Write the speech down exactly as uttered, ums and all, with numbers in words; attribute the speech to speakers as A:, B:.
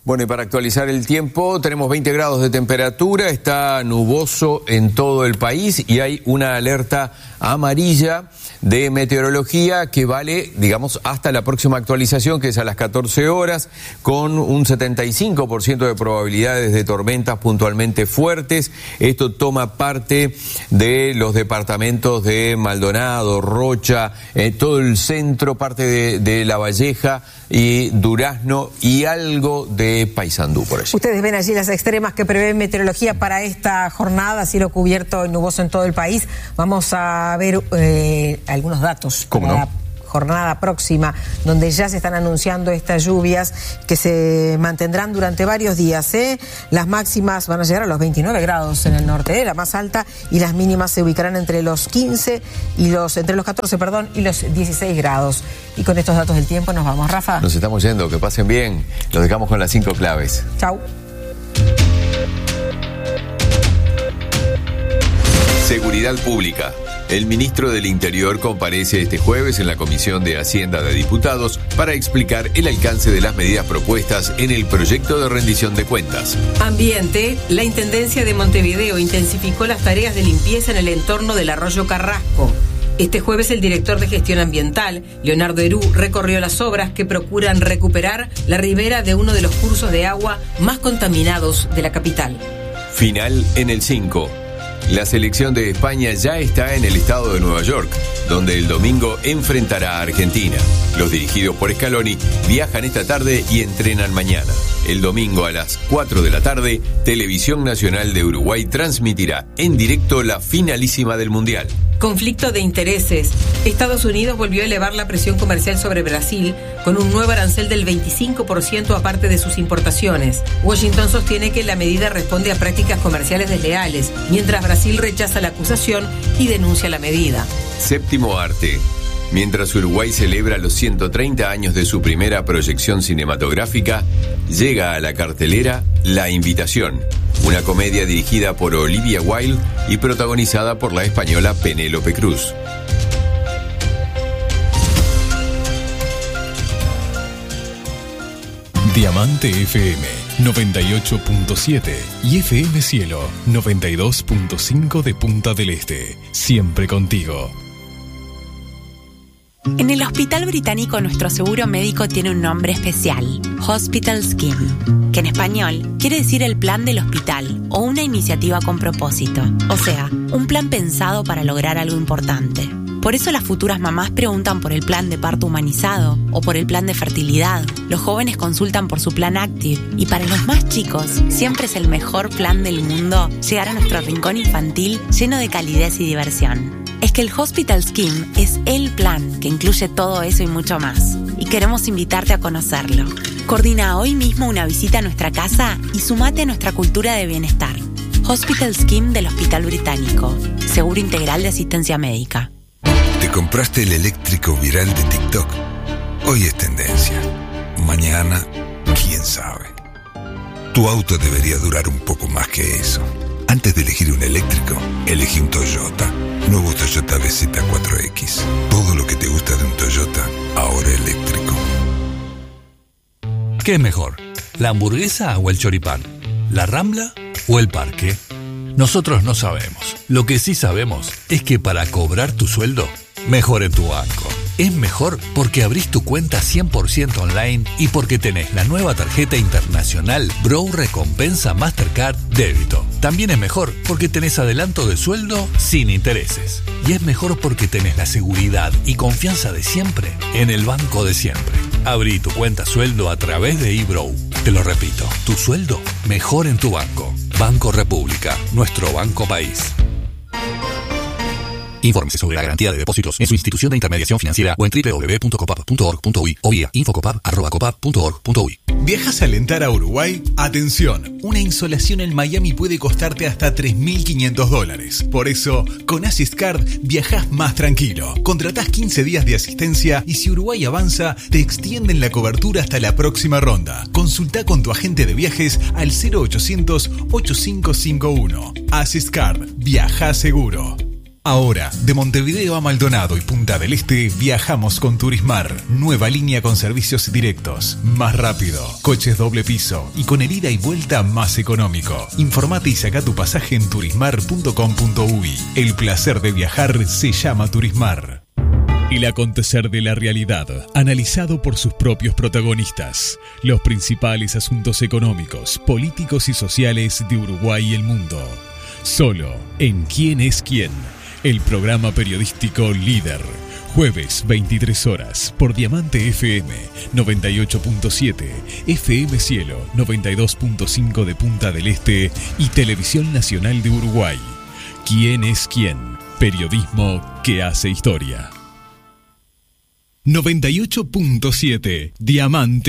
A: Bueno, y para actualizar el tiempo, tenemos veinte grados de temperatura, está nuboso en todo el país y hay una alerta amarilla de meteorología que vale, digamos, hasta la próxima actualización, que es a las catorce horas, con un setenta y cinco por ciento de probabilidades de tormentas puntualmente fuertes. Esto toma parte de los departamentos de Maldonado, Rocha, eh, todo el centro, parte de, de La Valleja y Durazno y algo de Paysandú por allí.
B: Ustedes ven allí las extremas que prevé meteorología para esta jornada, cielo cubierto y nuboso en todo el país. Vamos a ver eh, algunos datos
A: ¿Cómo
B: para
A: no?
B: la jornada próxima, donde ya se están anunciando estas lluvias que se mantendrán durante varios días. ¿eh? Las máximas van a llegar a los veintinueve grados en el norte, ¿eh? la más alta, y las mínimas se ubicarán entre los quince y los, entre los catorce, perdón, y los dieciséis grados. Y con estos datos del tiempo nos vamos, Rafa.
A: Nos estamos yendo, que pasen bien. Los dejamos con las cinco claves.
B: Chau.
A: Seguridad Pública. El ministro del Interior comparece este jueves en la Comisión de Hacienda de Diputados para explicar el alcance de las medidas propuestas en el proyecto de rendición de cuentas.
C: Ambiente. La Intendencia de Montevideo intensificó las tareas de limpieza en el entorno del arroyo Carrasco. Este jueves el director de Gestión Ambiental, Leonardo Herú, recorrió las obras que procuran recuperar la ribera de uno de los cursos de agua más contaminados de la capital.
A: Final en el cinco. La selección de España ya está en el estado de Nueva York, donde el domingo enfrentará a Argentina. Los dirigidos por Scaloni viajan esta tarde y entrenan mañana. El domingo a las cuatro de la tarde, Televisión Nacional de Uruguay transmitirá en directo la finalísima del Mundial.
C: Conflicto de intereses. Estados Unidos volvió a elevar la presión comercial sobre Brasil con un nuevo arancel del veinticinco por ciento aparte de sus importaciones. Washington sostiene que la medida responde a prácticas comerciales desleales, mientras Brasil rechaza la acusación y denuncia la medida.
A: Séptimo arte. Mientras Uruguay celebra los ciento treinta años de su primera proyección cinematográfica, llega a la cartelera La Invitación, una comedia dirigida por Olivia Wilde y protagonizada por la española Penélope Cruz.
D: Diamante F M noventa y ocho punto siete y F M Cielo noventa y dos punto cinco de Punta del Este. Siempre contigo.
E: En el Hospital Británico nuestro seguro médico tiene un nombre especial, Hospital Scheme, que en español quiere decir el plan del hospital o una iniciativa con propósito, o sea, un plan pensado para lograr algo importante. Por eso las futuras mamás preguntan por el plan de parto humanizado o por el plan de fertilidad. Los jóvenes consultan por su plan Active y para los más chicos siempre es el mejor plan del mundo llegar a nuestro rincón infantil lleno de calidez y diversión. Es que el Hospital Scheme es el plan que incluye todo eso y mucho más. Y queremos invitarte a conocerlo. Coordina hoy mismo una visita a nuestra casa y sumate a nuestra cultura de bienestar. Hospital Scheme del Hospital Británico. Seguro integral de asistencia médica.
F: ¿Te compraste el eléctrico viral de TikTok? Hoy es tendencia. Mañana, quién sabe. Tu auto debería durar un poco más que eso. Antes de elegir un eléctrico, elegí un Toyota. Nuevo Toyota B Z cuatro X. Todo lo que te gusta de un Toyota, ahora eléctrico.
G: ¿Qué es mejor? ¿La hamburguesa o el choripán? ¿La Rambla o el parque? Nosotros no sabemos. Lo que sí sabemos es que para cobrar tu sueldo, mejor en tu banco. Es mejor porque abrís tu cuenta cien por ciento online y porque tenés la nueva tarjeta internacional Bro Recompensa Mastercard Débito. También es mejor porque tenés adelanto de sueldo sin intereses. Y es mejor porque tenés la seguridad y confianza de siempre en el banco de siempre. Abrí tu cuenta sueldo a través de eBrow. Te lo repito, tu sueldo mejor en tu banco. Banco República, nuestro banco país. Infórmese sobre la garantía de depósitos en su institución de intermediación financiera o en doble u doble u doble u punto copap punto org punto uy o vía infocopap arroba copap punto org punto uy.
D: ¿Viajas a alentar a Uruguay? Atención, una insolación en Miami puede costarte hasta tres mil quinientos dólares. Por eso, con Asistcard viajás más tranquilo. Contratás quince días de asistencia y si Uruguay avanza, te extienden la cobertura hasta la próxima ronda. Consulta con tu agente de viajes al cero ochocientos ochenta y cinco cincuenta y uno. Asistcard, viaja seguro. Ahora, de Montevideo a Maldonado y Punta del Este, viajamos con Turismar. Nueva línea con servicios directos, más rápido, coches doble piso y con el ida y vuelta más económico. Informate y saca tu pasaje en turismar punto com punto uy. El placer de viajar se llama Turismar. El acontecer de la realidad, analizado por sus propios protagonistas. Los principales asuntos económicos, políticos y sociales de Uruguay y el mundo. Solo en ¿Quién es quién? El programa periodístico líder. Jueves, veintitrés horas, por Diamante F M noventa y ocho punto siete, F M Cielo noventa y dos punto cinco de Punta del Este y Televisión Nacional de Uruguay. ¿Quién es quién? Periodismo que hace historia. noventa y ocho punto siete, Diamante.